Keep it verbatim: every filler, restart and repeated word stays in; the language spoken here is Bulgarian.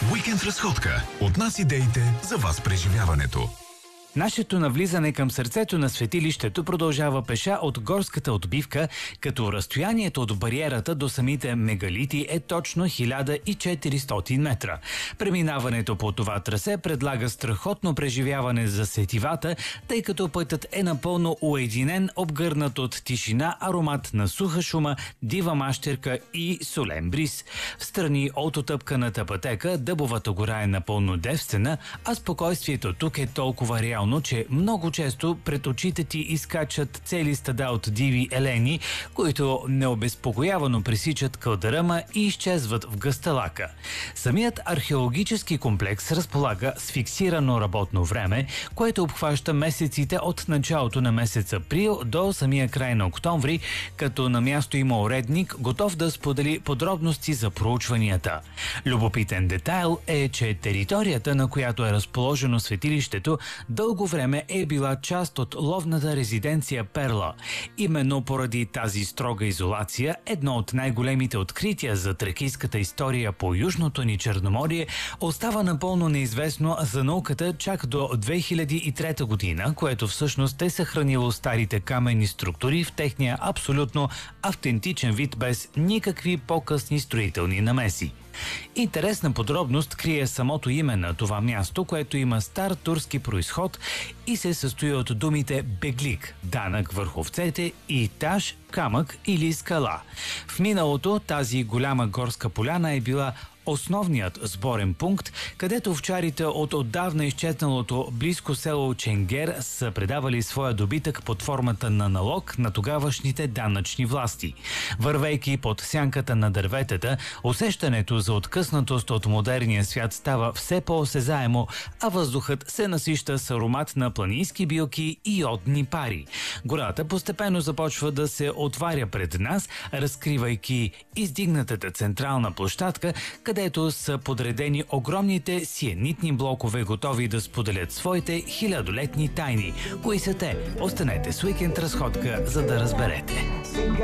Уикенд разходка. От нас идеите, за вас преживяването. Нашето навлизане към сърцето на светилището продължава пеша от горската отбивка, като разстоянието от бариерата до самите мегалити е точно хиляда и четиристотин метра. Преминаването по това трасе предлага страхотно преживяване за сетивата, тъй като пътят е напълно уединен, обгърнат от тишина, аромат на суха шума, дива мащерка и солен бриз. Встрани от отъпканата пътека Дъбовата гора е напълно девствена, а спокойствието тук е толкова реално, че много често пред очите ти изкачат цели стада от диви елени, които необезпокоявано пресичат кълдъръма и изчезват в гъста лака. Самият археологически комплекс разполага с фиксирано работно време, което обхваща месеците от началото на месец април до самия край на октомври, като на място има уредник, готов да сподели подробности за проучванията. Любопитен детайл е, че територията, на която е разположено светилището, дълго време е била част от ловната резиденция Перла. Именно поради тази строга изолация, едно от най-големите открития за тракийската история по Южното ни Черноморие остава напълно неизвестно за науката чак до две хиляди и трета година, което всъщност е съхранило старите каменни структури в техния абсолютно автентичен вид без никакви по-късни строителни намеси. Интересна подробност крие самото име на това място, което има стар турски произход и се състои от думите беглик – данък върху овцете, и таш – камък или скала. В миналото тази голяма горска поляна е била основният сборен пункт, където овчарите от отдавна изчезналото близко село Ченгер са предавали своя добитък под формата на налог на тогавашните данъчни власти. Вървейки под сянката на дърветата, усещането за откъснатост от модерния свят става все по-осезаемо, а въздухът се насища с аромат на планински билки и йодни пари. Гората постепенно започва да се отваря пред нас, разкривайки издигнатата централна площадка, където са подредени огромните сиенитни блокове, готови да споделят своите хилядолетни тайни. Кои са те? Останете с Уикенд разходка, за да разберете.